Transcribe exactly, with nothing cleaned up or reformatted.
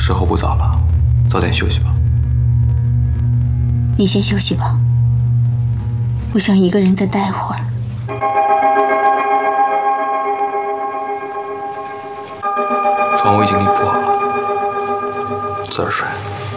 时候不早了，早点休息吧。 你先休息吧，我想一个人再待会儿。 床我已经给你铺好了，自个儿睡。